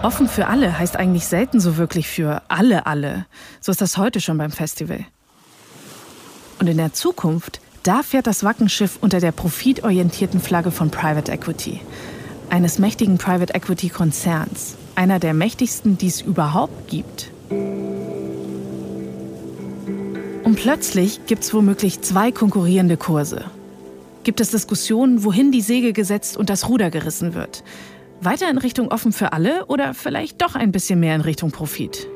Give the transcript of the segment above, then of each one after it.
Offen für alle heißt eigentlich selten so wirklich für alle. So ist das heute schon beim Festival. Und in der Zukunft, da fährt das Wacken-Schiff unter der profitorientierten Flagge von Private Equity. Eines mächtigen Private Equity-Konzerns. Einer der mächtigsten, die es überhaupt gibt. Und plötzlich gibt es womöglich 2 konkurrierende Kurse. Gibt es Diskussionen, wohin die Segel gesetzt und das Ruder gerissen wird? Weiter in Richtung offen für alle oder vielleicht doch ein bisschen mehr in Richtung Profit?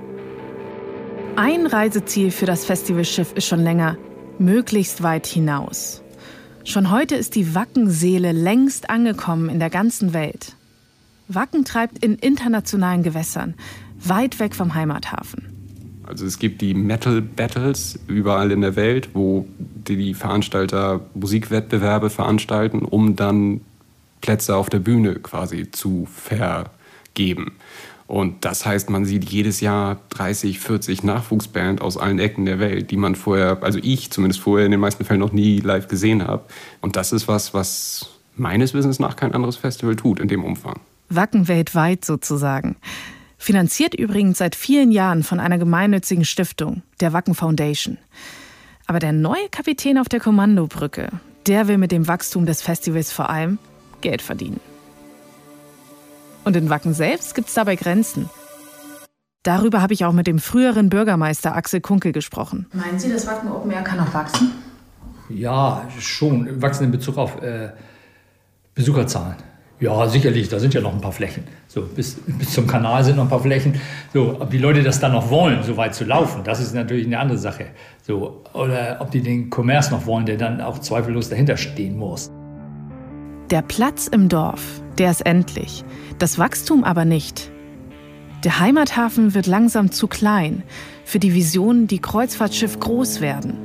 Ein Reiseziel für das Festivalschiff ist schon länger: möglichst weit hinaus. Schon heute ist die Wacken-Seele längst angekommen in der ganzen Welt. Wacken treibt in internationalen Gewässern, weit weg vom Heimathafen. Also es gibt die Metal Battles überall in der Welt, wo die Veranstalter Musikwettbewerbe veranstalten, um dann Plätze auf der Bühne quasi zu vergeben. Und das heißt, man sieht jedes Jahr 30, 40 Nachwuchsbands aus allen Ecken der Welt, die man vorher, also ich zumindest vorher in den meisten Fällen noch nie live gesehen habe. Und das ist was meines Wissens nach kein anderes Festival tut in dem Umfang. Wacken weltweit sozusagen. Finanziert übrigens seit vielen Jahren von einer gemeinnützigen Stiftung, der Wacken Foundation. Aber der neue Kapitän auf der Kommandobrücke, der will mit dem Wachstum des Festivals vor allem Geld verdienen. Und in Wacken selbst gibt es dabei Grenzen. Darüber habe ich auch mit dem früheren Bürgermeister Axel Kunkel gesprochen. Meinen Sie, das Wacken Open Air kann noch wachsen? Ja, schon. Wachsen in Bezug auf Besucherzahlen. Ja, sicherlich, da sind ja noch ein paar Flächen. So, bis zum Kanal sind noch ein paar Flächen. So, ob die Leute das dann noch wollen, so weit zu laufen, das ist natürlich eine andere Sache. So, oder ob die den Kommerz noch wollen, der dann auch zweifellos dahinter stehen muss. Der Platz im Dorf, der ist endlich. Das Wachstum aber nicht. Der Heimathafen wird langsam zu klein für die Visionen, die Kreuzfahrtschiff groß werden.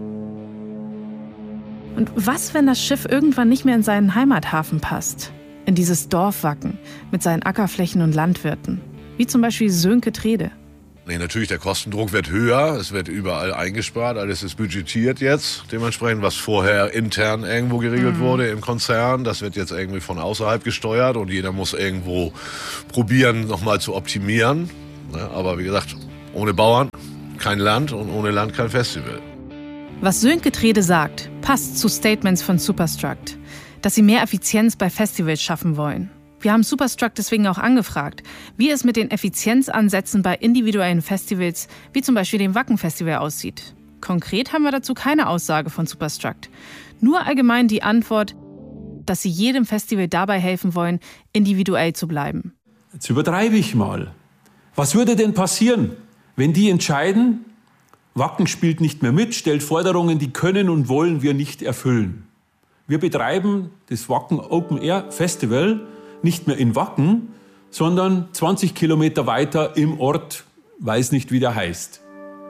Und was, wenn das Schiff irgendwann nicht mehr in seinen Heimathafen passt? In dieses Dorf Wacken mit seinen Ackerflächen und Landwirten, wie zum Beispiel Sönke Trede. Nee, natürlich, der Kostendruck wird höher, es wird überall eingespart, alles ist budgetiert jetzt. Dementsprechend, was vorher intern irgendwo geregelt wurde im Konzern, das wird jetzt irgendwie von außerhalb gesteuert und jeder muss irgendwo probieren, nochmal zu optimieren. Aber wie gesagt, ohne Bauern kein Land und ohne Land kein Festival. Was Sönke Trede sagt, passt zu Statements von Superstruct, dass sie mehr Effizienz bei Festivals schaffen wollen. Wir haben Superstruct deswegen auch angefragt, wie es mit den Effizienzansätzen bei individuellen Festivals, wie zum Beispiel dem Wacken-Festival, aussieht. Konkret haben wir dazu keine Aussage von Superstruct. Nur allgemein die Antwort, dass sie jedem Festival dabei helfen wollen, individuell zu bleiben. Jetzt übertreibe ich mal. Was würde denn passieren, wenn die entscheiden, Wacken spielt nicht mehr mit, stellt Forderungen, die können und wollen wir nicht erfüllen? Wir betreiben das Wacken Open Air Festival nicht mehr in Wacken, sondern 20 Kilometer weiter im Ort, weiß nicht, wie der heißt.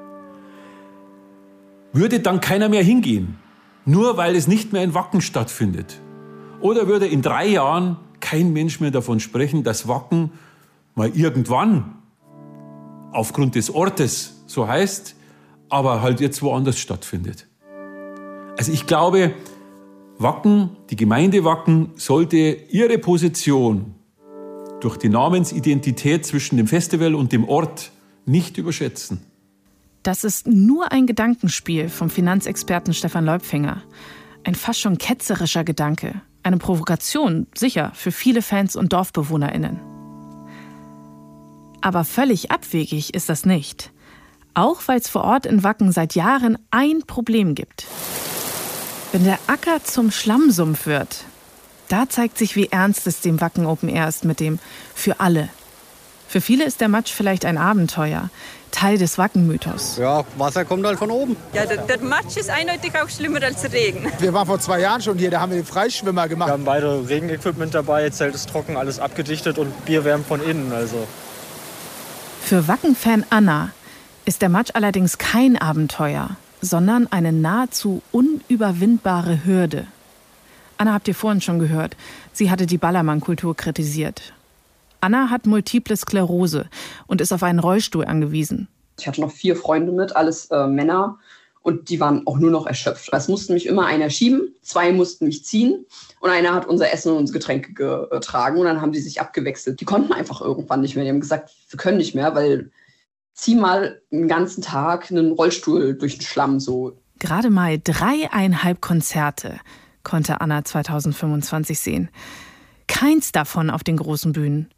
Würde dann keiner mehr hingehen, nur weil es nicht mehr in Wacken stattfindet? Oder würde in 3 Jahren kein Mensch mehr davon sprechen, dass Wacken mal irgendwann aufgrund des Ortes so heißt, aber halt jetzt woanders stattfindet? Also ich glaube, Wacken, die Gemeinde Wacken, sollte ihre Position durch die Namensidentität zwischen dem Festival und dem Ort nicht überschätzen. Das ist nur ein Gedankenspiel vom Finanzexperten Stefan Leupfinger. Ein fast schon ketzerischer Gedanke. Eine Provokation, sicher, für viele Fans und DorfbewohnerInnen. Aber völlig abwegig ist das nicht. Auch weil es vor Ort in Wacken seit Jahren ein Problem gibt. Wenn der Acker zum Schlammsumpf wird, da zeigt sich, wie ernst es dem Wacken Open Air ist mit dem für alle. Für viele ist der Matsch vielleicht ein Abenteuer, Teil des Wacken-Mythos. Ja, Wasser kommt halt von oben. Ja, der Matsch ist eindeutig auch schlimmer als der Regen. Wir waren vor 2 Jahren schon hier, da haben wir den Freischwimmer gemacht. Wir haben beide Regenequipment dabei, Zelt ist trocken, alles abgedichtet und Bier wärmt von innen. Also. Für Wacken-Fan Anna ist der Matsch allerdings kein Abenteuer, sondern eine nahezu unüberwindbare Hürde. Anna habt ihr vorhin schon gehört, sie hatte die Ballermann-Kultur kritisiert. Anna hat Multiple Sklerose und ist auf einen Rollstuhl angewiesen. Ich hatte noch 4 Freunde mit, alles Männer. Und die waren auch nur noch erschöpft. Es musste mich immer einer schieben, 2 mussten mich ziehen und einer hat unser Essen und unsere Getränke getragen und dann haben die sich abgewechselt. Die konnten einfach irgendwann nicht mehr. Die haben gesagt, wir können nicht mehr, weil zieh mal den ganzen Tag einen Rollstuhl durch den Schlamm so. Gerade mal 3,5 Konzerte konnte Anna 2025 sehen. Keins davon auf den großen Bühnen.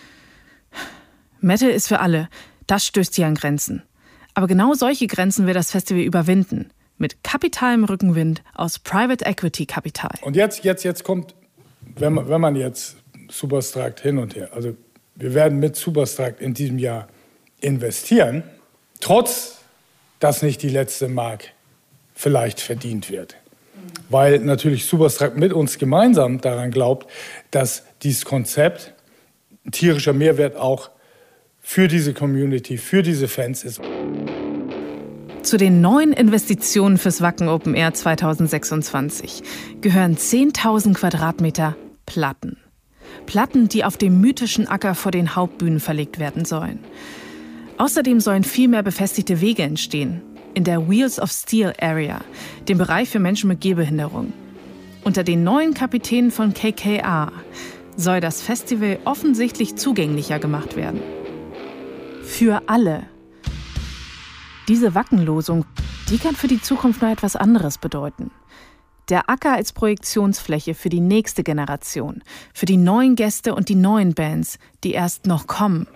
Metal ist für alle. Das stößt hier an Grenzen. Aber genau solche Grenzen will das Festival überwinden. Mit kapitalem Rückenwind aus Private Equity Kapital. Und jetzt kommt, wenn man jetzt Superstruct hin und her, also wir werden mit Superstruct in diesem Jahr investieren, trotz, dass nicht die letzte Mark vielleicht verdient wird. Weil natürlich Superstruct mit uns gemeinsam daran glaubt, dass dieses Konzept ein tierischer Mehrwert auch für diese Community, für diese Fans ist. Zu den neuen Investitionen fürs Wacken Open Air 2026 gehören 10.000 Quadratmeter Platten. Platten, die auf dem mythischen Acker vor den Hauptbühnen verlegt werden sollen. Außerdem sollen viel mehr befestigte Wege entstehen. In der Wheels of Steel Area, dem Bereich für Menschen mit Gehbehinderung. Unter den neuen Kapitänen von KKA soll das Festival offensichtlich zugänglicher gemacht werden. Für alle. Diese Wackenlosung, die kann für die Zukunft noch etwas anderes bedeuten. Der Acker als Projektionsfläche für die nächste Generation, für die neuen Gäste und die neuen Bands, die erst noch kommen.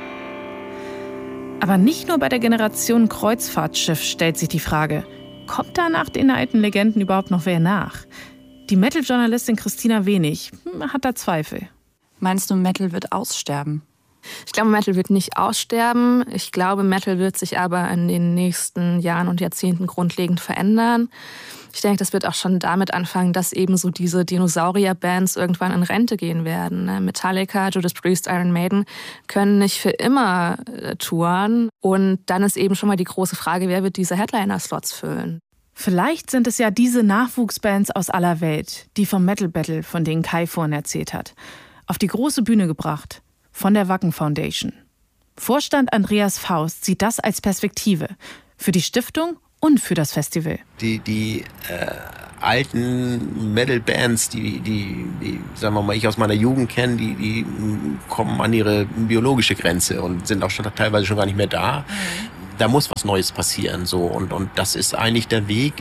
Aber nicht nur bei der Generation Kreuzfahrtschiff stellt sich die Frage, kommt da nach den alten Legenden überhaupt noch wer nach? Die Metal-Journalistin Christina Wenig hat da Zweifel. Meinst du, Metal wird aussterben? Ich glaube, Metal wird nicht aussterben. Ich glaube, Metal wird sich aber in den nächsten Jahren und Jahrzehnten grundlegend verändern. Ich denke, das wird auch schon damit anfangen, dass eben so diese Dinosaurier-Bands irgendwann in Rente gehen werden. Metallica, Judas Priest, Iron Maiden können nicht für immer touren. Und dann ist eben schon mal die große Frage, wer wird diese Headliner-Slots füllen? Vielleicht sind es ja diese Nachwuchsbands aus aller Welt, die vom Metal Battle, von denen Kai vorhin erzählt hat, auf die große Bühne gebracht. Von der Wacken Foundation. Vorstand Andreas Faust sieht das als Perspektive für die Stiftung und für das Festival. Die alten Metal-Bands, die sagen wir mal, ich aus meiner Jugend kenne, die kommen an ihre biologische Grenze und sind auch schon teilweise schon gar nicht mehr da. Da muss was Neues passieren, so. Und das ist eigentlich der Weg,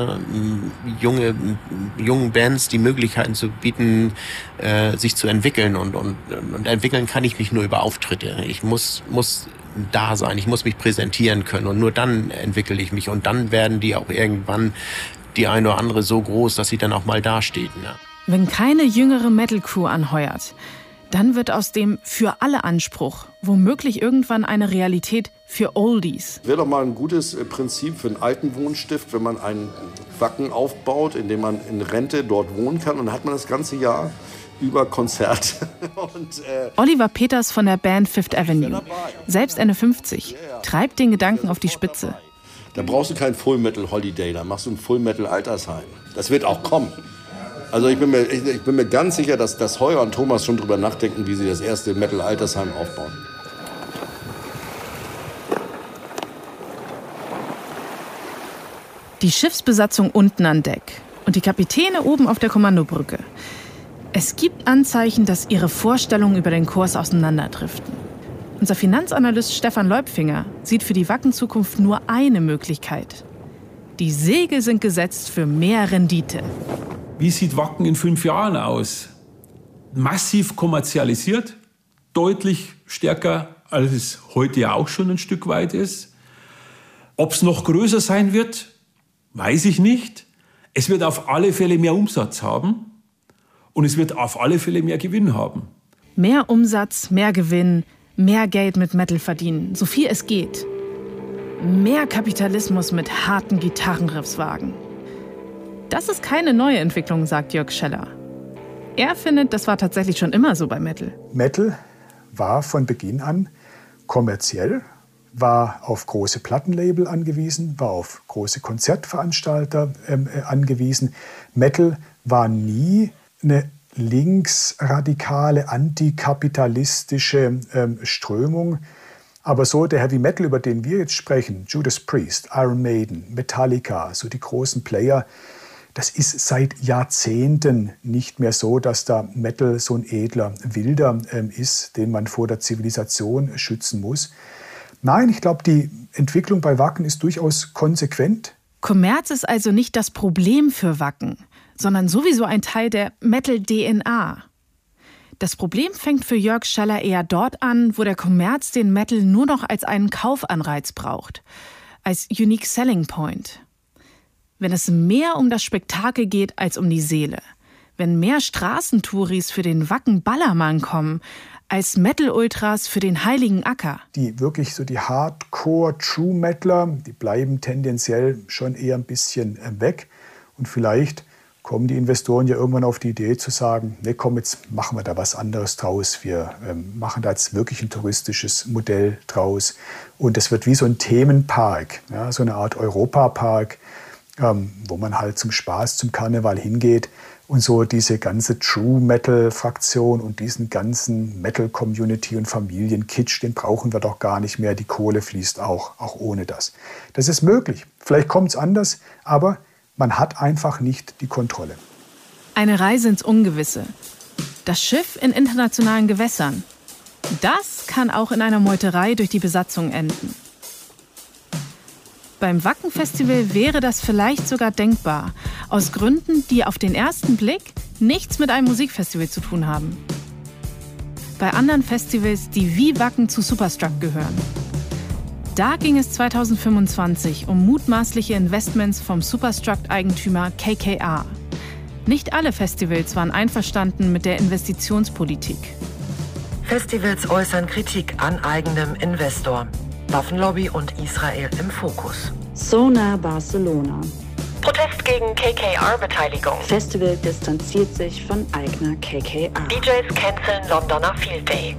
jungen Bands die Möglichkeiten zu bieten, sich zu entwickeln. Und entwickeln kann ich mich nur über Auftritte. Ich muss da sein, ich muss mich präsentieren können. Und nur dann entwickle ich mich. Und dann werden die auch irgendwann die eine oder andere so groß, dass sie dann auch mal dasteht. Ja. Wenn keine jüngere Metal-Crew anheuert, dann wird aus dem für alle Anspruch womöglich irgendwann eine Realität für Oldies. Wäre doch mal ein gutes Prinzip für einen Altenwohnstift, wenn man einen Wacken aufbaut, in dem man in Rente dort wohnen kann. Und dann hat man das ganze Jahr über Konzerte. Oliver Peters von der Band Fifth Avenue, selbst Ende 50, treibt den Gedanken auf die Spitze. Da brauchst du kein Full Metal Holiday, da machst du ein Full Metal Altersheim. Das wird auch kommen. Also ich bin mir ganz sicher, dass Heuer und Thomas schon drüber nachdenken, wie sie das erste Metal-Altersheim aufbauen. Die Schiffsbesatzung unten an Deck und die Kapitäne oben auf der Kommandobrücke. Es gibt Anzeichen, dass ihre Vorstellungen über den Kurs auseinanderdriften. Unser Finanzanalyst Stefan Leupfinger sieht für die Wacken-Zukunft nur eine Möglichkeit. Die Segel sind gesetzt für mehr Rendite. Wie sieht Wacken in 5 Jahren aus? Massiv kommerzialisiert, deutlich stärker, als es heute ja auch schon ein Stück weit ist. Ob es noch größer sein wird, weiß ich nicht. Es wird auf alle Fälle mehr Umsatz haben und es wird auf alle Fälle mehr Gewinn haben. Mehr Umsatz, mehr Gewinn, mehr Geld mit Metal verdienen, so viel es geht. Mehr Kapitalismus mit harten Gitarrenriffs wagen. Das ist keine neue Entwicklung, sagt Jörg Scheller. Er findet, das war tatsächlich schon immer so bei Metal. Metal war von Beginn an kommerziell, war auf große Plattenlabel angewiesen, war auf große Konzertveranstalter angewiesen. Metal war nie eine linksradikale, antikapitalistische Strömung, Aber so der Heavy Metal, über den wir jetzt sprechen, Judas Priest, Iron Maiden, Metallica, so die großen Player, das ist seit Jahrzehnten nicht mehr so, dass da Metal so ein edler Wilder ist, den man vor der Zivilisation schützen muss. Nein, ich glaube, die Entwicklung bei Wacken ist durchaus konsequent. Kommerz ist also nicht das Problem für Wacken, sondern sowieso ein Teil der Metal-DNA. Das Problem fängt für Jörg Scheller eher dort an, wo der Kommerz den Metal nur noch als einen Kaufanreiz braucht, als Unique Selling Point. Wenn es mehr um das Spektakel geht als um die Seele, wenn mehr Straßentouris für den Wacken-Ballermann kommen, als Metal-Ultras für den Heiligen Acker. Die wirklich so die Hardcore-True-Metaler, die bleiben tendenziell schon eher ein bisschen weg. Und vielleicht kommen die Investoren ja irgendwann auf die Idee zu sagen, nee, komm, jetzt machen wir da was anderes draus. Wir machen da jetzt wirklich ein touristisches Modell draus. Und das wird wie so ein Themenpark, ja, so eine Art Europapark, wo man halt zum Spaß, zum Karneval hingeht. Und so diese ganze True-Metal-Fraktion und diesen ganzen Metal-Community und Familienkitsch, den brauchen wir doch gar nicht mehr. Die Kohle fließt auch ohne das. Das ist möglich. Vielleicht kommt es anders, aber man hat einfach nicht die Kontrolle. Eine Reise ins Ungewisse. Das Schiff in internationalen Gewässern. Das kann auch in einer Meuterei durch die Besatzung enden. Beim Wacken-Festival wäre das vielleicht sogar denkbar, aus Gründen, die auf den ersten Blick nichts mit einem Musikfestival zu tun haben. Bei anderen Festivals, die wie Wacken zu Superstruct gehören. Da ging es 2025 um mutmaßliche Investments vom Superstruct-Eigentümer KKR. Nicht alle Festivals waren einverstanden mit der Investitionspolitik. Festivals äußern Kritik an eigenem Investor. Waffenlobby und Israel im Fokus. Sonar Barcelona. Protest gegen KKR-Beteiligung. Festival distanziert sich von eigener KKR. DJs canceln Londoner Field Day.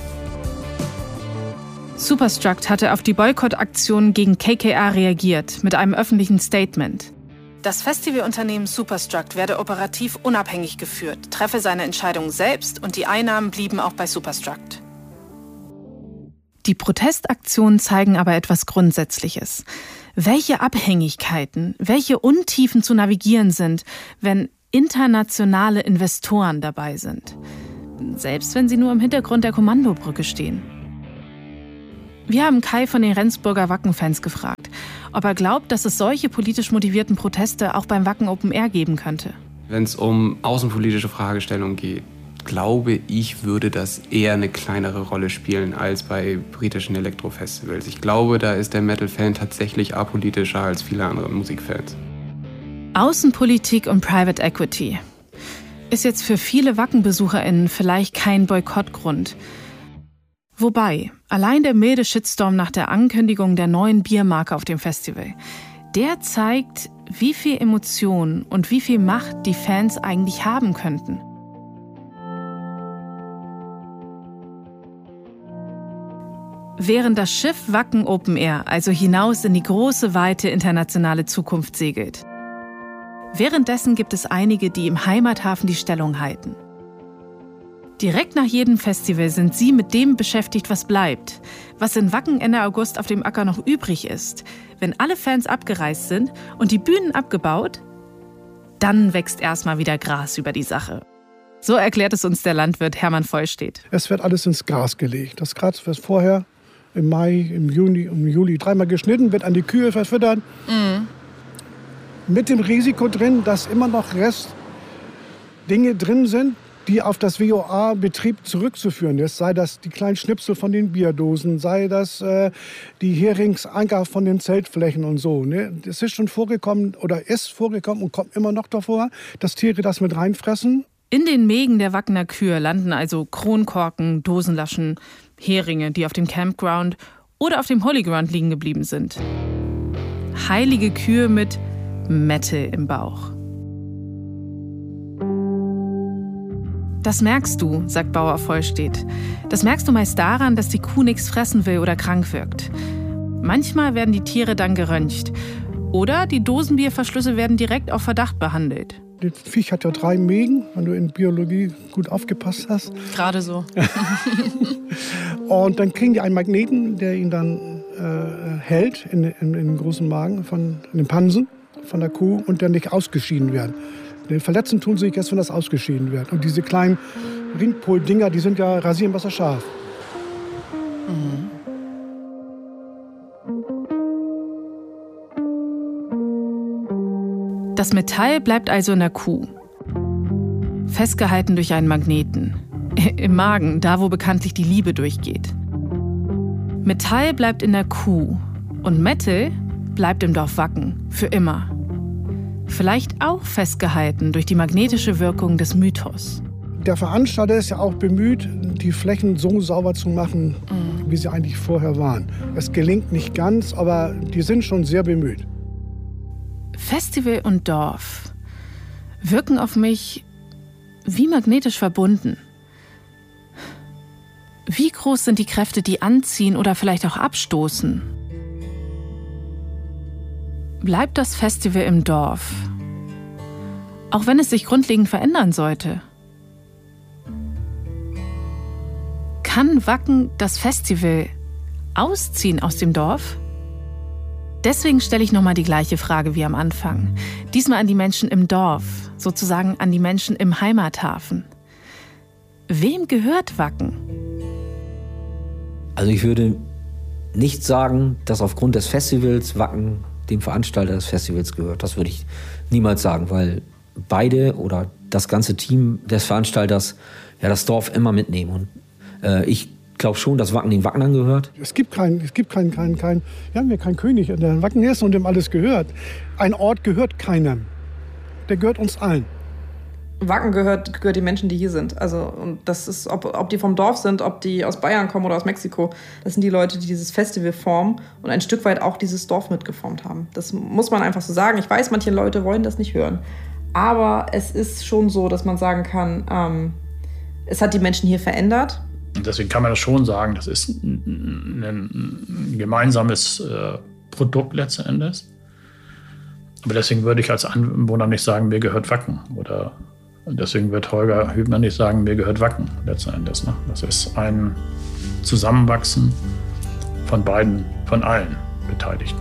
Superstruct hatte auf die Boykottaktion gegen KKR reagiert mit einem öffentlichen Statement. Das Festivalunternehmen Superstruct werde operativ unabhängig geführt, treffe seine Entscheidung selbst und die Einnahmen blieben auch bei Superstruct. Die Protestaktionen zeigen aber etwas Grundsätzliches. Welche Abhängigkeiten, welche Untiefen zu navigieren sind, wenn internationale Investoren dabei sind. Selbst wenn sie nur im Hintergrund der Kommandobrücke stehen. Wir haben Kai von den Rendsburger Wacken-Fans gefragt, ob er glaubt, dass es solche politisch motivierten Proteste auch beim Wacken Open Air geben könnte. Wenn es um außenpolitische Fragestellungen geht, glaube ich, würde das eher eine kleinere Rolle spielen als bei britischen Elektrofestivals. Ich glaube, da ist der Metal-Fan tatsächlich apolitischer als viele andere Musikfans. Außenpolitik und Private Equity ist jetzt für viele Wacken-BesucherInnen vielleicht kein Boykottgrund. Wobei, allein der milde Shitstorm nach der Ankündigung der neuen Biermarke auf dem Festival, der zeigt, wie viel Emotion und wie viel Macht die Fans eigentlich haben könnten. Während das Schiff Wacken Open Air also hinaus in die große, weite internationale Zukunft segelt. Währenddessen gibt es einige, die im Heimathafen die Stellung halten. Direkt nach jedem Festival sind sie mit dem beschäftigt, was bleibt, was in Wacken Ende August auf dem Acker noch übrig ist. Wenn alle Fans abgereist sind und die Bühnen abgebaut, dann wächst erstmal wieder Gras über die Sache. So erklärt es uns der Landwirt Hermann Vollstedt. Es wird alles ins Gras gelegt. Das Gras wird vorher im Mai, im Juni, im Juli dreimal geschnitten, wird an die Kühe verfüttert. Mhm. Mit dem Risiko drin, dass immer noch Restdinge drin sind, die auf das VOA-Betrieb zurückzuführen ist. Sei das die kleinen Schnipsel von den Bierdosen, sei das die Heringsanker von den Zeltflächen und so. Ne? Es ist schon vorgekommen oder ist vorgekommen und kommt immer noch davor, dass Tiere das mit reinfressen. In den Mägen der Wackener Kühe landen also Kronkorken, Dosenlaschen, Heringe, die auf dem Campground oder auf dem Holy Ground liegen geblieben sind. Heilige Kühe mit Metal im Bauch. Das merkst du, sagt Bauer Vollstedt. Das merkst du meist daran, dass die Kuh nichts fressen will oder krank wirkt. Manchmal werden die Tiere dann geröntgt. Oder die Dosenbierverschlüsse werden direkt auf Verdacht behandelt. Das Viech hat ja 3 Mägen, wenn du in Biologie gut aufgepasst hast. Gerade so. Und dann kriegen die einen Magneten, der ihn dann hält in den großen Magen, in den Pansen von der Kuh und dann nicht ausgeschieden werden. Den Verletzten tun sie sich erst, wenn das ausgeschieden wird. Und diese kleinen Ringpol-Dinger, die sind ja rasierenwasserscharf. Das Metall bleibt also in der Kuh. Festgehalten durch einen Magneten. Im Magen, da wo bekanntlich die Liebe durchgeht. Metall bleibt in der Kuh. Und Metal bleibt im Dorf Wacken. Für immer. Vielleicht auch festgehalten durch die magnetische Wirkung des Mythos. Der Veranstalter ist ja auch bemüht, die Flächen so sauber zu machen, wie sie eigentlich vorher waren. Es gelingt nicht ganz, aber die sind schon sehr bemüht. Festival und Dorf wirken auf mich wie magnetisch verbunden. Wie groß sind die Kräfte, die anziehen oder vielleicht auch abstoßen? Bleibt das Festival im Dorf, auch wenn es sich grundlegend verändern sollte? Kann Wacken das Festival ausziehen aus dem Dorf? Deswegen stelle ich nochmal die gleiche Frage wie am Anfang. Diesmal an die Menschen im Dorf, sozusagen an die Menschen im Heimathafen. Wem gehört Wacken? Also ich würde nicht sagen, dass aufgrund des Festivals Wacken dem Veranstalter des Festivals gehört. Das würde ich niemals sagen, weil beide oder das ganze Team des Veranstalters ja das Dorf immer mitnehmen. Und ich glaube schon, dass Wacken den Wacknern gehört. Wir haben ja keinen König, der Wacken ist und dem alles gehört. Ein Ort gehört keinem. Der gehört uns allen. Wacken gehört den Menschen, die hier sind. Also, und das ist, ob die vom Dorf sind, ob die aus Bayern kommen oder aus Mexiko. Das sind die Leute, die dieses Festival formen und ein Stück weit auch dieses Dorf mitgeformt haben. Das muss man einfach so sagen. Ich weiß, manche Leute wollen das nicht hören. Aber es ist schon so, dass man sagen kann, es hat die Menschen hier verändert. Deswegen kann man das schon sagen, das ist ein gemeinsames Produkt letzten Endes. Aber deswegen würde ich als Anwohner nicht sagen, mir gehört Wacken. Oder deswegen wird Holger Hübner nicht sagen, mir gehört Wacken letzten Endes. Ne? Das ist ein Zusammenwachsen von beiden, von allen Beteiligten.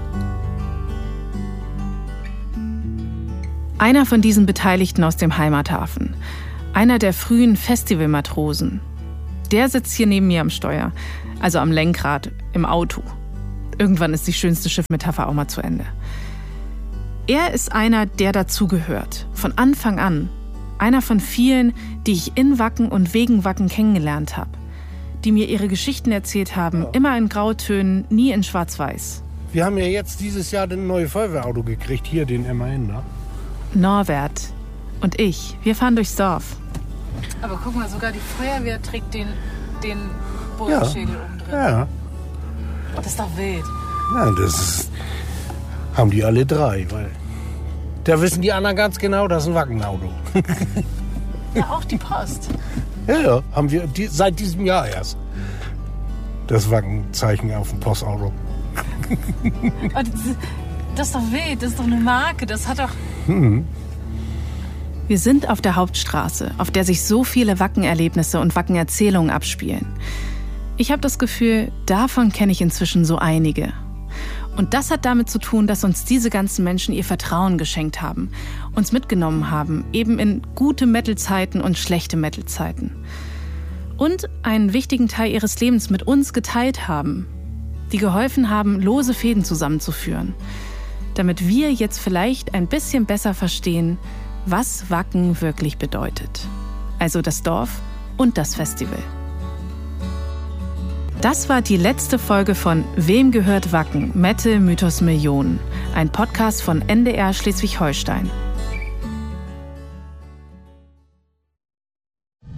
Einer von diesen Beteiligten aus dem Heimathafen. Einer der frühen Festivalmatrosen. Der sitzt hier neben mir am Steuer, also am Lenkrad, im Auto. Irgendwann ist die schönste Schiffmetapher auch mal zu Ende. Er ist einer, der dazugehört, von Anfang an. Einer von vielen, die ich in Wacken und wegen Wacken kennengelernt habe. Die mir ihre Geschichten erzählt haben, immer in Grautönen, nie in Schwarz-Weiß. Wir haben ja jetzt dieses Jahr ein neues Feuerwehrauto gekriegt, hier den MAN, ne? Norbert und ich, wir fahren durchs Dorf. Aber guck mal, sogar die Feuerwehr trägt den Bullenschädel oben drin. Ja. Das ist doch wild. Ja, haben die alle drei, weil da wissen die anderen ganz genau, das ist ein Wackenauto. Ja, auch die Post. Ja, haben wir seit diesem Jahr erst. Das Wackenzeichen auf dem Postauto. Das ist doch wild, das ist doch eine Marke, das hat doch... Wir sind auf der Hauptstraße, auf der sich so viele Wackenerlebnisse und Wackenerzählungen abspielen. Ich habe das Gefühl, davon kenne ich inzwischen so einige. Und das hat damit zu tun, dass uns diese ganzen Menschen ihr Vertrauen geschenkt haben, uns mitgenommen haben, eben in gute Metal-Zeiten und schlechte Metal-Zeiten. Und einen wichtigen Teil ihres Lebens mit uns geteilt haben, die geholfen haben, lose Fäden zusammenzuführen, damit wir jetzt vielleicht ein bisschen besser verstehen, was Wacken wirklich bedeutet. Also das Dorf und das Festival. Das war die letzte Folge von Wem gehört Wacken? Metal Mythos Millionen. Ein Podcast von NDR Schleswig-Holstein.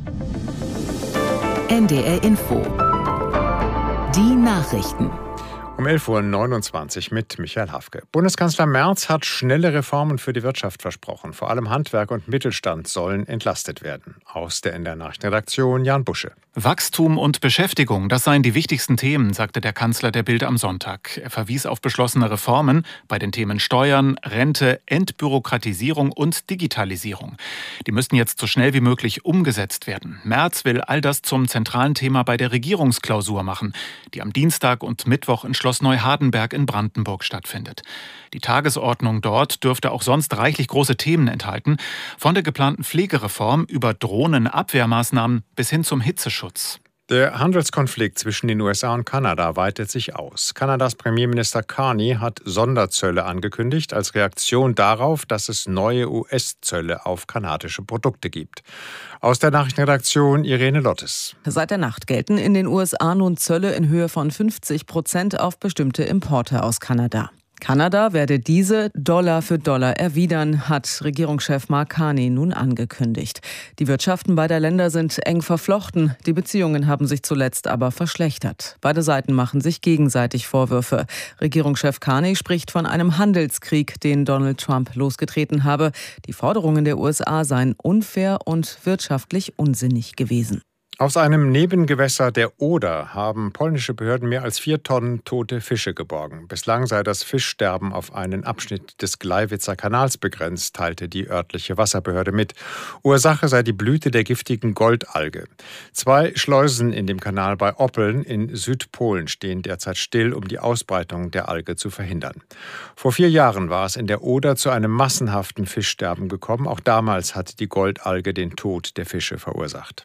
NDR Info. Die Nachrichten. Um 11.29 Uhr mit Michael Hafke. Bundeskanzler Merz hat schnelle Reformen für die Wirtschaft versprochen. Vor allem Handwerk und Mittelstand sollen entlastet werden. Aus der NDR Nachrichtenredaktion Jan Busche. Wachstum und Beschäftigung, das seien die wichtigsten Themen, sagte der Kanzler der Bild am Sonntag. Er verwies auf beschlossene Reformen bei den Themen Steuern, Rente, Entbürokratisierung und Digitalisierung. Die müssten jetzt so schnell wie möglich umgesetzt werden. Merz will all das zum zentralen Thema bei der Regierungsklausur machen, die am Dienstag und Mittwoch in Schloss Neuhardenberg in Brandenburg stattfindet. Die Tagesordnung dort dürfte auch sonst reichlich große Themen enthalten, von der geplanten Pflegereform über Drohnenabwehrmaßnahmen bis hin zum Hitzeschutz. Der Handelskonflikt zwischen den USA und Kanada weitet sich aus. Kanadas Premierminister Carney hat Sonderzölle angekündigt, als Reaktion darauf, dass es neue US-Zölle auf kanadische Produkte gibt. Aus der Nachrichtenredaktion Irene Lottes. Seit der Nacht gelten in den USA nun Zölle in Höhe von 50% auf bestimmte Importe aus Kanada. Kanada werde diese Dollar für Dollar erwidern, hat Regierungschef Mark Carney nun angekündigt. Die Wirtschaften beider Länder sind eng verflochten. Die Beziehungen haben sich zuletzt aber verschlechtert. Beide Seiten machen sich gegenseitig Vorwürfe. Regierungschef Carney spricht von einem Handelskrieg, den Donald Trump losgetreten habe. Die Forderungen der USA seien unfair und wirtschaftlich unsinnig gewesen. Aus einem Nebengewässer der Oder haben polnische Behörden mehr als 4 Tonnen tote Fische geborgen. Bislang sei das Fischsterben auf einen Abschnitt des Gleiwitzer Kanals begrenzt, teilte die örtliche Wasserbehörde mit. Ursache sei die Blüte der giftigen Goldalge. 2 Schleusen in dem Kanal bei Oppeln in Südpolen stehen derzeit still, um die Ausbreitung der Alge zu verhindern. Vor 4 Jahren war es in der Oder zu einem massenhaften Fischsterben gekommen. Auch damals hatte die Goldalge den Tod der Fische verursacht.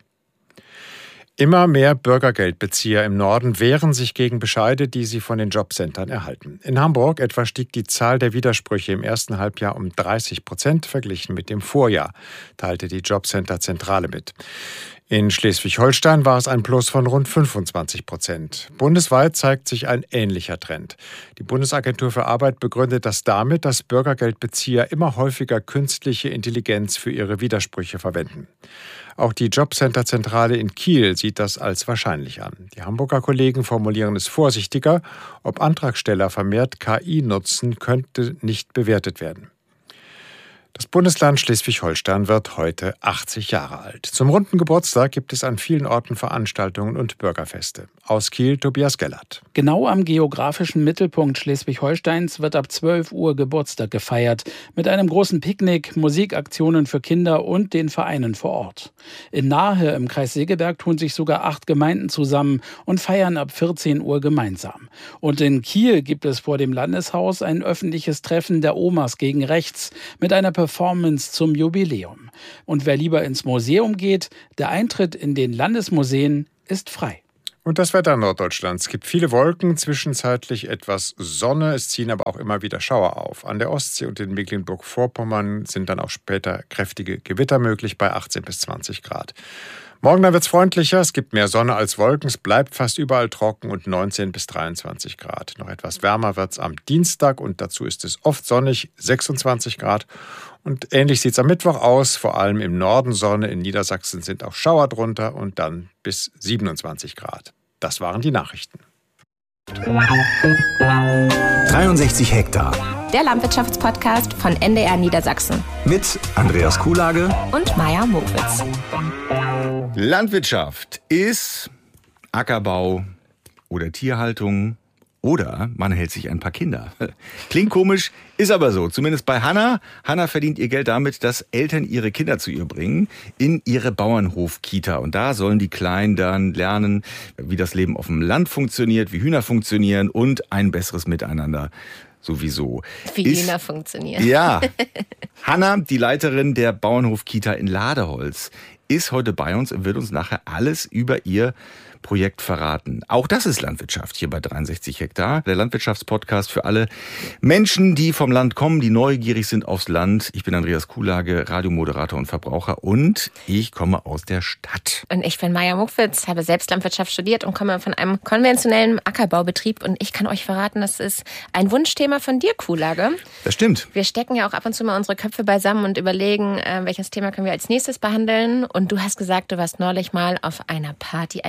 Immer mehr Bürgergeldbezieher im Norden wehren sich gegen Bescheide, die sie von den Jobcentern erhalten. In Hamburg etwa stieg die Zahl der Widersprüche im ersten Halbjahr um 30% verglichen mit dem Vorjahr, teilte die Jobcenter-Zentrale mit. In Schleswig-Holstein war es ein Plus von rund 25%. Bundesweit zeigt sich ein ähnlicher Trend. Die Bundesagentur für Arbeit begründet das damit, dass Bürgergeldbezieher immer häufiger künstliche Intelligenz für ihre Widersprüche verwenden. Auch die Jobcenter-Zentrale in Kiel sieht das als wahrscheinlich an. Die Hamburger Kollegen formulieren es vorsichtiger. Ob Antragsteller vermehrt KI nutzen, könnte nicht bewertet werden. Das Bundesland Schleswig-Holstein wird heute 80 Jahre alt. Zum runden Geburtstag gibt es an vielen Orten Veranstaltungen und Bürgerfeste. Aus Kiel Tobias Gellert. Genau am geografischen Mittelpunkt Schleswig-Holsteins wird ab 12 Uhr Geburtstag gefeiert. Mit einem großen Picknick, Musikaktionen für Kinder und den Vereinen vor Ort. In Nahe im Kreis Segeberg tun sich sogar 8 Gemeinden zusammen und feiern ab 14 Uhr gemeinsam. Und in Kiel gibt es vor dem Landeshaus ein öffentliches Treffen der Omas gegen Rechts mit einer Performance zum Jubiläum. Und wer lieber ins Museum geht, der Eintritt in den Landesmuseen ist frei. Und das Wetter Norddeutschlands. Es gibt viele Wolken, zwischenzeitlich etwas Sonne. Es ziehen aber auch immer wieder Schauer auf. An der Ostsee und in Mecklenburg-Vorpommern sind dann auch später kräftige Gewitter möglich bei 18 bis 20 Grad. Morgen dann wird es freundlicher, es gibt mehr Sonne als Wolken, es bleibt fast überall trocken und 19 bis 23 Grad. Noch etwas wärmer wird es am Dienstag und dazu ist es oft sonnig, 26 Grad. Und ähnlich sieht es am Mittwoch aus, vor allem im Norden Sonne, in Niedersachsen sind auch Schauer drunter und dann bis 27 Grad. Das waren die Nachrichten. 63 Hektar. Der Landwirtschaftspodcast von NDR Niedersachsen. Mit Andreas Kuhlage und Maja Mowitz. Landwirtschaft ist Ackerbau oder Tierhaltung oder man hält sich ein paar Kinder. Klingt komisch, ist aber so. Zumindest bei Hanna. Hanna verdient ihr Geld damit, dass Eltern ihre Kinder zu ihr bringen in ihre Bauernhof-Kita. Und da sollen die Kleinen dann lernen, wie das Leben auf dem Land funktioniert, wie Hühner funktionieren und ein besseres Miteinander sowieso. Wie Hühner funktionieren. Ja. Hanna, die Leiterin der Bauernhof-Kita in Ladeholz, ist heute bei uns und wird uns nachher alles über ihr Projekt verraten. Auch das ist Landwirtschaft hier bei 63 Hektar. Der Landwirtschaftspodcast für alle Menschen, die vom Land kommen, die neugierig sind aufs Land. Ich bin Andreas Kuhlage, Radiomoderator und Verbraucher und ich komme aus der Stadt. Und ich bin Maja Mowitz, habe selbst Landwirtschaft studiert und komme von einem konventionellen Ackerbaubetrieb. Und ich kann euch verraten, das ist ein Wunschthema von dir, Kuhlage. Das stimmt. Wir stecken ja auch ab und zu mal unsere Köpfe beisammen und überlegen, welches Thema können wir als nächstes behandeln. Und du hast gesagt, du warst neulich mal auf einer Party eingeladen.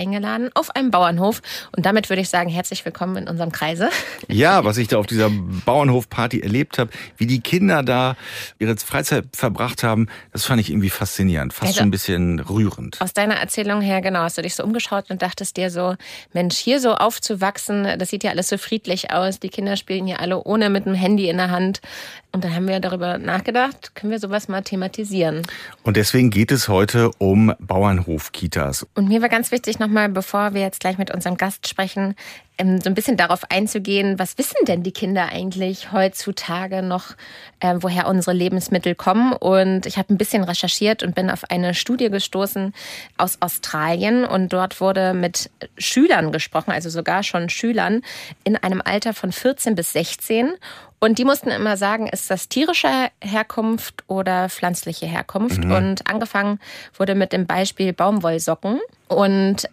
Kindergarten auf einem Bauernhof. Und damit würde ich sagen, herzlich willkommen in unserem Kreise. Ja, was ich da auf dieser Bauernhofparty erlebt habe, wie die Kinder da ihre Freizeit verbracht haben, das fand ich irgendwie faszinierend, fast schon ein bisschen rührend. Aus deiner Erzählung her, genau, hast du dich so umgeschaut und dachtest dir so, Mensch, hier so aufzuwachsen, das sieht ja alles so friedlich aus. Die Kinder spielen hier alle ohne mit dem Handy in der Hand. Und dann haben wir darüber nachgedacht, können wir sowas mal thematisieren. Und deswegen geht es heute um Bauernhof-Kitas. Und mir war ganz wichtig nochmal, bevor wir jetzt gleich mit unserem Gast sprechen, so ein bisschen darauf einzugehen, was wissen denn die Kinder eigentlich heutzutage noch, woher unsere Lebensmittel kommen. Und ich habe ein bisschen recherchiert und bin auf eine Studie gestoßen aus Australien. Und dort wurde mit Schülern gesprochen, also sogar schon Schülern in einem Alter von 14 bis 16. Und die mussten immer sagen, ist das tierische Herkunft oder pflanzliche Herkunft? Und angefangen wurde mit dem Beispiel Baumwollsocken. Und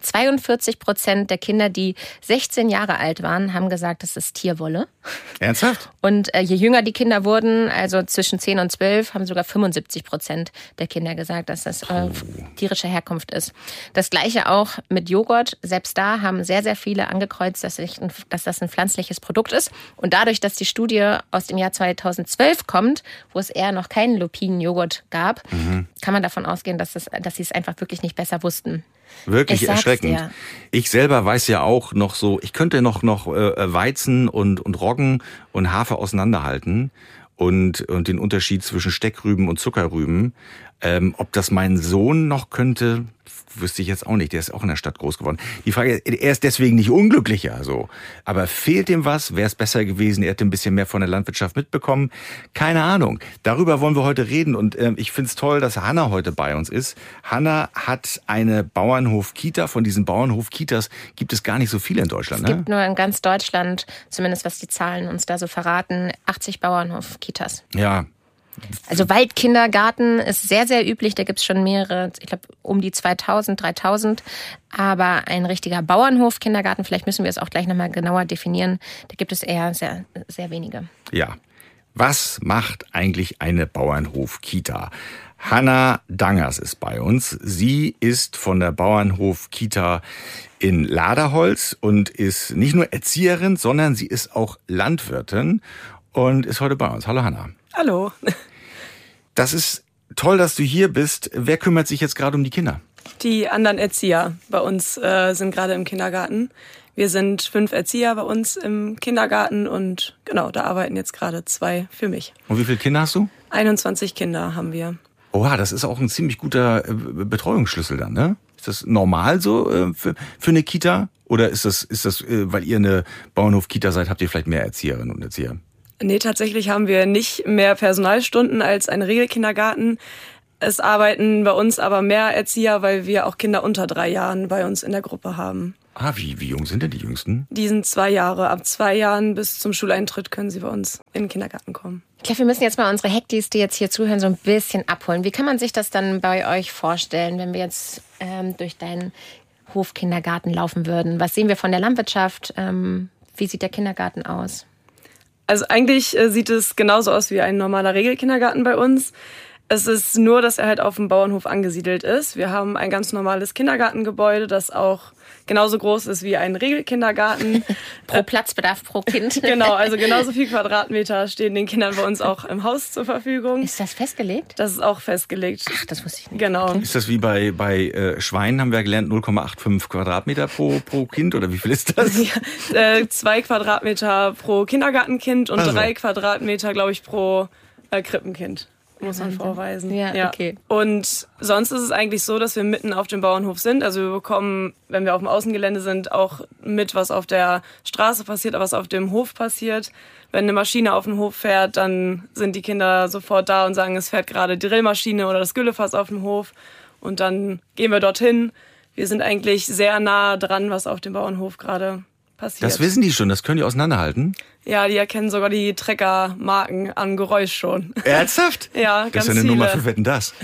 42% der Kinder, die 16 Jahre alt waren, haben gesagt, das ist Tierwolle. Ernsthaft? Und je jünger die Kinder wurden, also zwischen 10 und 12, haben sogar 75% der Kinder gesagt, dass das tierische Herkunft ist. Das Gleiche auch mit Joghurt. Selbst da haben sehr, sehr viele angekreuzt, dass das ein pflanzliches Produkt ist. Und dadurch, dass die Studie aus dem Jahr 2012 kommt, wo es eher noch keinen Lupinenjoghurt gab, kann man davon ausgehen, dass sie es einfach wirklich nicht besser wussten. Wirklich erschreckend. Dir. Ich selber weiß ja auch noch so, ich könnte noch Weizen und Roggen und Hafer auseinanderhalten und den Unterschied zwischen Steckrüben und Zuckerrüben. Ob das mein Sohn noch könnte, wüsste ich jetzt auch nicht. Der ist auch in der Stadt groß geworden. Die Frage ist, er ist deswegen nicht unglücklicher, so. Aber fehlt ihm was? Wäre es besser gewesen? Er hätte ein bisschen mehr von der Landwirtschaft mitbekommen? Keine Ahnung. Darüber wollen wir heute reden. Und ich finde es toll, dass Hanna heute bei uns ist. Hanna hat eine Bauernhof-Kita. Von diesen Bauernhof-Kitas gibt es gar nicht so viele in Deutschland. Es gibt nur in ganz Deutschland, zumindest was die Zahlen uns da so verraten, 80 Bauernhof-Kitas. Ja. Also Waldkindergarten ist sehr, sehr üblich. Da gibt es schon mehrere, ich glaube um die 2000, 3000. Aber ein richtiger Bauernhof-Kindergarten, vielleicht müssen wir es auch gleich nochmal genauer definieren, da gibt es eher sehr, sehr wenige. Ja. Was macht eigentlich eine Bauernhof-Kita? Hanna Dangers ist bei uns. Sie ist von der Bauernhof-Kita in Laderholz und ist nicht nur Erzieherin, sondern sie ist auch Landwirtin und ist heute bei uns. Hallo Hanna. Hallo. Das ist toll, dass du hier bist. Wer kümmert sich jetzt gerade um die Kinder? Die anderen Erzieher bei uns sind gerade im Kindergarten. Wir sind 5 Erzieher bei uns im Kindergarten und genau, da arbeiten jetzt gerade 2 für mich. Und wie viele Kinder hast du? 21 Kinder haben wir. Oha, das ist auch ein ziemlich guter Betreuungsschlüssel dann, ne? Ist das normal so für eine Kita? Oder ist das, weil ihr eine Bauernhof-Kita seid, habt ihr vielleicht mehr Erzieherinnen und Erzieher? Nee, tatsächlich haben wir nicht mehr Personalstunden als ein Regelkindergarten. Es arbeiten bei uns aber mehr Erzieher, weil wir auch Kinder unter 3 Jahren bei uns in der Gruppe haben. Ah, wie jung sind denn die Jüngsten? Die sind 2 Jahre. Ab 2 Jahren bis zum Schuleintritt können sie bei uns in den Kindergarten kommen. Ich glaube, wir müssen jetzt mal unsere Hektis, die jetzt hier zuhören, so ein bisschen abholen. Wie kann man sich das dann bei euch vorstellen, wenn wir jetzt durch deinen Hofkindergarten laufen würden? Was sehen wir von der Landwirtschaft? Wie sieht der Kindergarten aus? Also eigentlich sieht es genauso aus wie ein normaler Regelkindergarten bei uns. Es ist nur, dass er halt auf dem Bauernhof angesiedelt ist. Wir haben ein ganz normales Kindergartengebäude, das auch genauso groß ist wie ein Regelkindergarten. Pro Platzbedarf pro Kind. Genau, also genauso viel Quadratmeter stehen den Kindern bei uns auch im Haus zur Verfügung. Ist das festgelegt? Das ist auch festgelegt. Ach, das wusste ich nicht. Genau. Okay. Ist das wie bei Schweinen, haben wir gelernt, 0,85 Quadratmeter pro Kind? Oder wie viel ist das? Ja, 2 Quadratmeter pro Kindergartenkind und 3 Quadratmeter, glaube ich, pro Krippenkind. Muss man vorweisen. Ja, okay. Und sonst ist es eigentlich so, dass wir mitten auf dem Bauernhof sind. Also wir bekommen, wenn wir auf dem Außengelände sind, auch mit, was auf der Straße passiert, was auf dem Hof passiert. Wenn eine Maschine auf den Hof fährt, dann sind die Kinder sofort da und sagen, es fährt gerade die Drillmaschine oder das Güllefass auf dem Hof. Und dann gehen wir dorthin. Wir sind eigentlich sehr nah dran, was auf dem Bauernhof gerade passiert. Das wissen die schon, das können die auseinanderhalten? Ja, die erkennen sogar die Treckermarken am Geräusch schon. Ernsthaft? Ja, das ganz ist ja eine viele. Nummer für Wetten, das.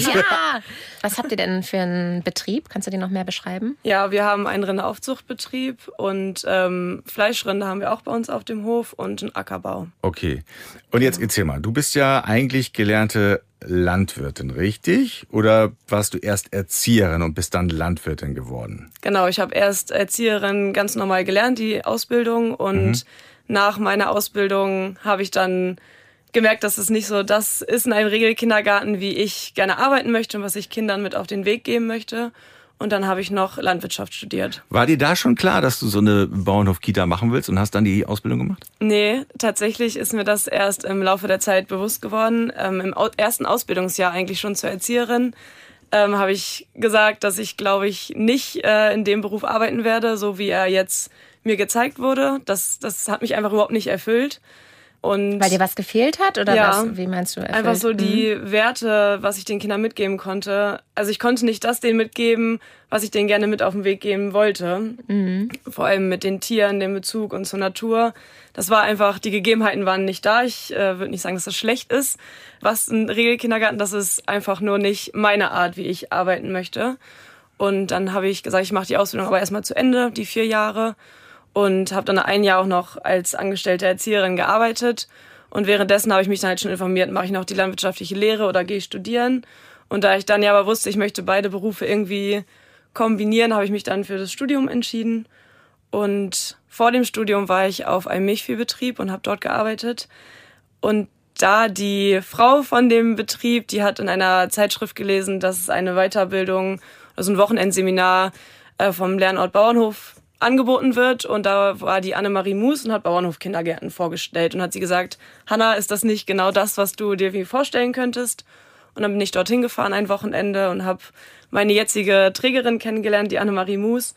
Ja. Was habt ihr denn für einen Betrieb? Kannst du den noch mehr beschreiben? Ja, wir haben einen Rinderaufzuchtbetrieb und Fleischrinder haben wir auch bei uns auf dem Hof und einen Ackerbau. Okay. Und jetzt erzähl mal, du bist ja eigentlich gelernte Landwirtin, richtig? Oder warst du erst Erzieherin und bist dann Landwirtin geworden? Genau, ich habe erst Erzieherin ganz normal gelernt, die Ausbildung. Und nach meiner Ausbildung habe ich dann gemerkt, dass es nicht so das ist in einem Regelkindergarten, wie ich gerne arbeiten möchte und was ich Kindern mit auf den Weg geben möchte. Und dann habe ich noch Landwirtschaft studiert. War dir da schon klar, dass du so eine Bauernhof-Kita machen willst und hast dann die Ausbildung gemacht? Nee, tatsächlich ist mir das erst im Laufe der Zeit bewusst geworden. Im ersten Ausbildungsjahr eigentlich schon zur Erzieherin habe ich gesagt, dass ich, glaube ich, nicht in dem Beruf arbeiten werde, so wie er jetzt mir gezeigt wurde. Das hat mich einfach überhaupt nicht erfüllt. Und weil dir was gefehlt hat oder ja, was? Wie meinst du erfüllt? Einfach so die Werte, was ich den Kindern mitgeben konnte. Also ich konnte nicht das denen mitgeben, was ich denen gerne mit auf den Weg geben wollte. Vor allem mit den Tieren, dem Bezug und zur Natur. Das war einfach, die Gegebenheiten waren nicht da. Ich würde nicht sagen, dass das schlecht ist. Was ein Regelkindergarten, das ist einfach nur nicht meine Art, wie ich arbeiten möchte. Und dann habe ich gesagt, ich mache die Ausbildung aber erstmal zu Ende, die 4 Jahre. Und habe dann 1 Jahr auch noch als angestellte Erzieherin gearbeitet. Und währenddessen habe ich mich dann halt schon informiert, mache ich noch die landwirtschaftliche Lehre oder gehe ich studieren. Und da ich dann ja aber wusste, ich möchte beide Berufe irgendwie kombinieren, habe ich mich dann für das Studium entschieden. Und vor dem Studium war ich auf einem Milchviehbetrieb und habe dort gearbeitet. Und da die Frau von dem Betrieb, die hat in einer Zeitschrift gelesen, dass es eine Weiterbildung, also ein Wochenendseminar vom Lernort Bauernhof angeboten wird, und da war die Annemarie Mus und hat Bauernhof-Kindergärten vorgestellt und hat sie gesagt, Hanna, ist das nicht genau das, was du dir wie vorstellen könntest? Und dann bin ich dorthin gefahren ein Wochenende und habe meine jetzige Trägerin kennengelernt, die Annemarie Mus.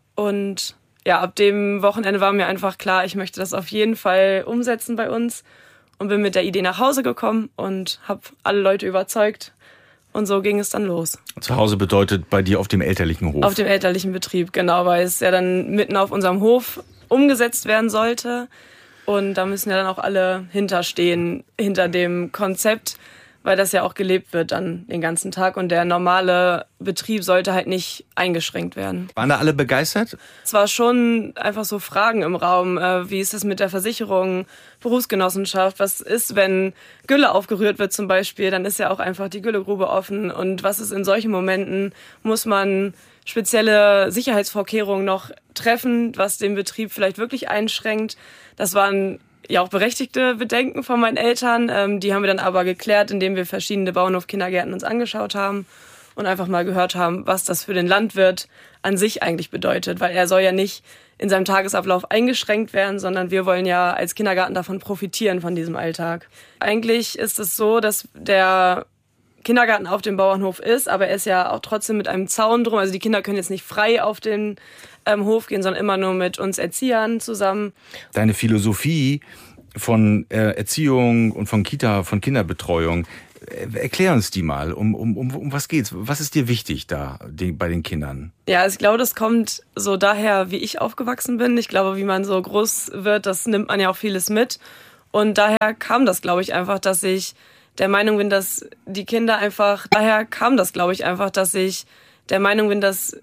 Und ja, ab dem Wochenende war mir einfach klar, ich möchte das auf jeden Fall umsetzen bei uns, und bin mit der Idee nach Hause gekommen und habe alle Leute überzeugt. Und so ging es dann los. Zu Hause bedeutet bei dir auf dem elterlichen Hof? Auf dem elterlichen Betrieb, genau, weil es ja dann mitten auf unserem Hof umgesetzt werden sollte. Und da müssen ja dann auch alle hinterstehen, hinter dem Konzept, weil das ja auch gelebt wird dann den ganzen Tag. Und der normale Betrieb sollte halt nicht eingeschränkt werden. Waren da alle begeistert? Es war schon einfach so Fragen im Raum. Wie ist es mit der Versicherung, Berufsgenossenschaft? Was ist, wenn Gülle aufgerührt wird zum Beispiel? Dann ist ja auch einfach die Güllegrube offen. Und was ist in solchen Momenten? Muss man spezielle Sicherheitsvorkehrungen noch treffen, was den Betrieb vielleicht wirklich einschränkt? Das waren ja auch berechtigte Bedenken von meinen Eltern. Die haben wir dann aber geklärt, indem wir verschiedene Bauernhof-Kindergärten uns angeschaut haben und einfach mal gehört haben, was das für den Landwirt an sich eigentlich bedeutet. Weil er soll ja nicht in seinem Tagesablauf eingeschränkt werden, sondern wir wollen ja als Kindergarten davon profitieren, von diesem Alltag. Eigentlich ist es so, dass der Kindergarten auf dem Bauernhof ist, aber er ist ja auch trotzdem mit einem Zaun drum. Also die Kinder können jetzt nicht frei auf den Hof gehen, sondern immer nur mit uns Erziehern zusammen. Deine Philosophie von Erziehung und von Kita, von Kinderbetreuung, erklär uns die mal. Um was geht's? Was ist dir wichtig da bei den Kindern? Ja, ich glaube, das kommt so daher, wie ich aufgewachsen bin. Ich glaube, wie man so groß wird, das nimmt man ja auch vieles mit. Und daher kam das, glaube ich, einfach, dass ich der Meinung bin, dass die Kinder einfach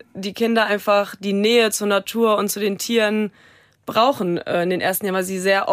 die Nähe zur Natur und zu den Tieren brauchen in den ersten Jahren, weil sie sehr